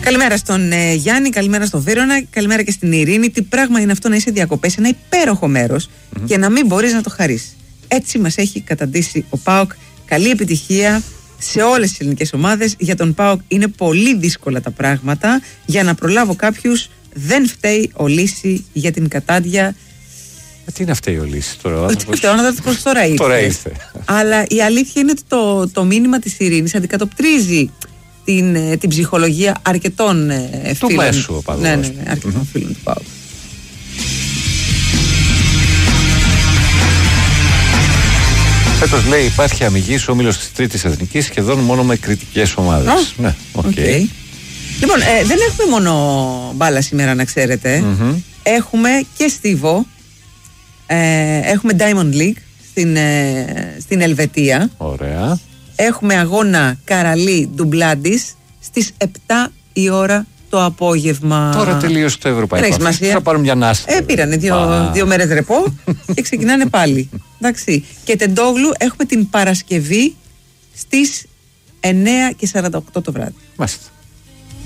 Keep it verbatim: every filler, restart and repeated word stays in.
Καλημέρα στον ε, Γιάννη, καλημέρα στον Βίρονα, καλημέρα και στην Ειρήνη. Τι πράγμα είναι αυτό να είσαι διακοπές σε ένα υπέροχο μέρος mm-hmm. και να μην μπορείς να το χαρίσεις. Έτσι μας έχει καταντήσει ο ΠΑΟΚ. Καλή επιτυχία σε όλες τις ελληνικές ομάδες. Για τον ΠΑΟΚ είναι πολύ δύσκολα τα πράγματα. Για να προλάβω κάποιους, δεν φταίει ο Λύση για την κατάντια. Τι είναι φταίει ο Λύση τώρα? Τι φταίει, να το τώρα ήρθε. Τώρα ήρθε. Αλλά η αλήθεια είναι ότι το, το μήνυμα της Ειρήνης αντικατοπτρίζει την, την ψυχολογία αρκετών φίλων. Του μέσου οπαδού. Ναι, ναι, ναι, αρκετών mm-hmm. φίλων του ΠΑΟΚ. Φέτος, λέει, υπάρχει αμυγής όμιλος της Τρίτης Εθνικής, σχεδόν μόνο με κριτικές ομάδες. Oh, ναι, okay. Okay. Λοιπόν, ε, δεν έχουμε μόνο μπάλα σήμερα, να ξέρετε. Mm-hmm. Έχουμε και στίβο. Ε, έχουμε Diamond League στην, ε, στην Ελβετία. Ωραία. Έχουμε αγώνα Καραλί Ντουμπλάντης στις επτά η ώρα το απόγευμα. Τώρα τελείωσε το ευρωπαϊκό. Θα πάρουν μια νάση. Ε, πήρανε δύο, δύο μέρες ρεπό και ξεκινάνε πάλι. Εντάξει. Και Τεντόγλου έχουμε την Παρασκευή στις εννέα και σαράντα οκτώ το βράδυ. Μάλιστα.